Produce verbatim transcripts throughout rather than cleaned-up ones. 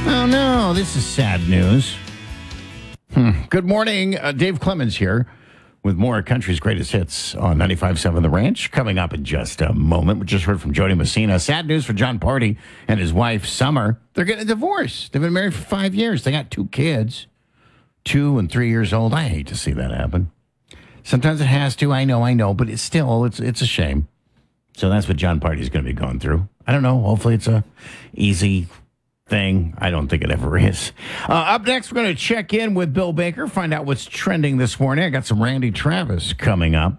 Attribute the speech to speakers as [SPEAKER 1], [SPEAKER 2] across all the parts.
[SPEAKER 1] Oh, no, this is sad news. Hmm. Good morning. Uh, Dave Clemens here with more Country's Greatest Hits on ninety-five point seven The Ranch. Coming up in just a moment. We just heard from Jody Messina. Sad news for John Party and his wife, Summer. They're getting a divorce. They've been married for five years. They got two kids, two and three years old. I hate to see that happen. Sometimes it has to. I know, I know. But it's still, it's, it's a shame. So that's what John Party's going to be going through. I don't know. Hopefully it's a easy thing. I don't think it ever is. Uh, up next, we're going to check in with Bill Baker, find out what's trending this morning. I got some Randy Travis coming up.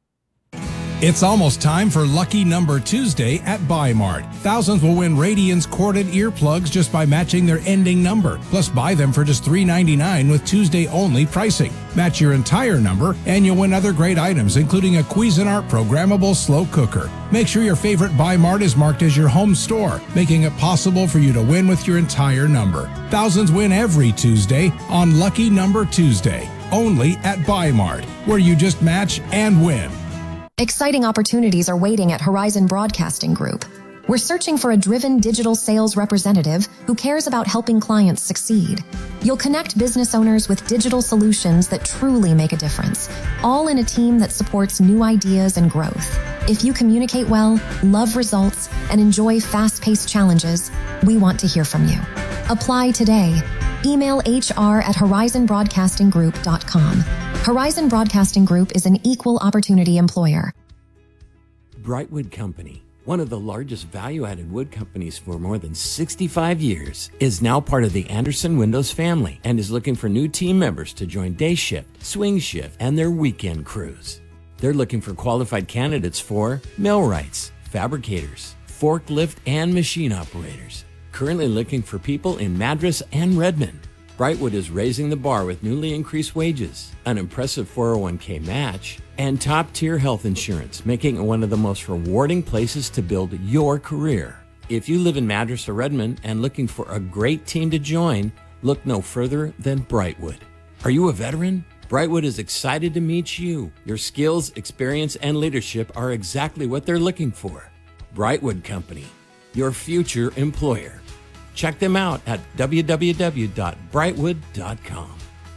[SPEAKER 2] It's almost time for Lucky Number Tuesday at Buy-Mart. Thousands will win Radiance corded earplugs just by matching their ending number. Plus, buy them for just three ninety-nine with Tuesday-only pricing. Match your entire number, and you'll win other great items, including a Cuisinart programmable slow cooker. Make sure your favorite Buy-Mart is marked as your home store, making it possible for you to win with your entire number. Thousands win every Tuesday on Lucky Number Tuesday, only at Buy-Mart, where you just match and win.
[SPEAKER 3] Exciting opportunities are waiting at Horizon Broadcasting Group. We're searching for a driven digital sales representative who cares about helping clients succeed. You'll connect business owners with digital solutions that truly make a difference, all in a team that supports new ideas and growth. If you communicate well, love results, and enjoy fast-paced challenges, we want to hear from you. Apply today. Email H R at horizon broadcasting group dot com. Horizon Broadcasting Group is an equal opportunity employer.
[SPEAKER 4] Brightwood Company, one of the largest value-added wood companies for more than sixty-five years, is now part of the Anderson Windows family and is looking for new team members to join day shift, swing shift, and their weekend crews. They're looking for qualified candidates for millwrights, fabricators, forklift, and machine operators. Currently looking for people in Madras and Redmond. Brightwood is raising the bar with newly increased wages, an impressive four oh one k match, and top-tier health insurance, making it one of the most rewarding places to build your career. If you live in Madras or Redmond and looking for a great team to join, look no further than Brightwood. Are you a veteran? Brightwood is excited to meet you. Your skills, experience, and leadership are exactly what they're looking for. Brightwood Company, your future employer. Check them out at w w w dot brightwood dot com.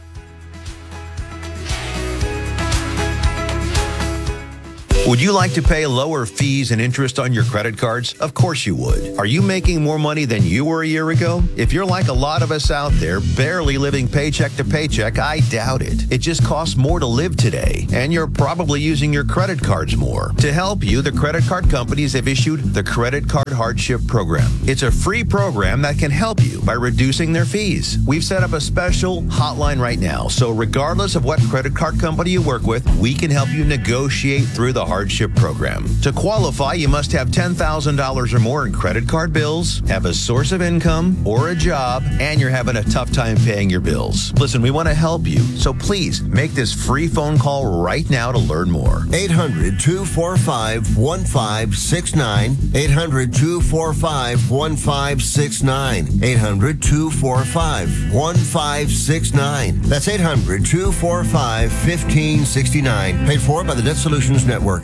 [SPEAKER 5] Would you like to pay lower fees and interest on your credit cards? Of course you would. Are you making more money than you were a year ago? If you're like a lot of us out there, barely living paycheck to paycheck, I doubt it. It just costs more to live today, and you're probably using your credit cards more. To help you, the credit card companies have issued the Credit Card Hardship Program. It's a free program that can help you by reducing their fees. We've set up a special hotline right now, so regardless of what credit card company you work with, we can help you negotiate through the hardship program. To qualify, you must have ten thousand dollars or more in credit card bills, have a source of income or a job, and you're having a tough time paying your bills. Listen, we want to help you, so please make this free phone call right now to learn more.
[SPEAKER 6] eight hundred, two four five, one five six nine. eight hundred, two four five, one five six nine. eight hundred, two four five, one five six nine. That's eight hundred, two four five, one five six nine. Paid for by the Debt Solutions Network.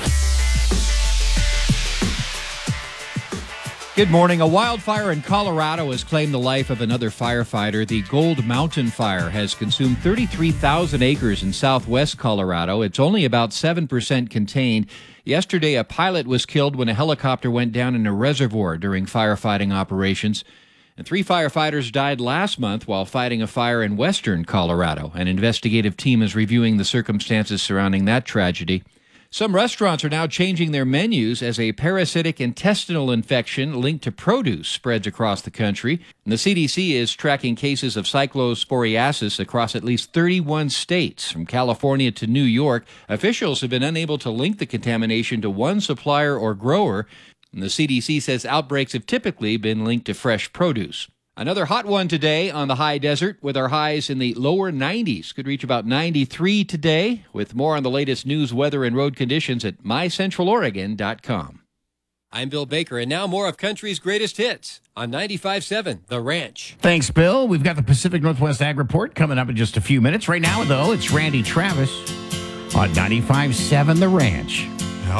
[SPEAKER 7] Good morning. A wildfire in Colorado has claimed the life of another firefighter. The Gold Mountain Fire has consumed thirty-three thousand acres in southwest Colorado. It's only about seven percent contained. Yesterday, a pilot was killed when a helicopter went down in a reservoir during firefighting operations. And three firefighters died last month while fighting a fire in western Colorado. An investigative team is reviewing the circumstances surrounding that tragedy. Some restaurants are now changing their menus as a parasitic intestinal infection linked to produce spreads across the country. And the C D C is tracking cases of cyclosporiasis across at least thirty-one states. From California to New York, officials have been unable to link the contamination to one supplier or grower. And the C D C says outbreaks have typically been linked to fresh produce. Another hot one today on the high desert with our highs in the lower nineties. Could reach about ninety-three today. With more on the latest news, weather, and road conditions at my central oregon dot com.
[SPEAKER 8] I'm Bill Baker, and now more of country's greatest hits on ninety-five point seven The Ranch.
[SPEAKER 1] Thanks, Bill. We've got the Pacific Northwest Ag Report coming up in just a few minutes. Right now, though, it's Randy Travis on ninety-five point seven The Ranch.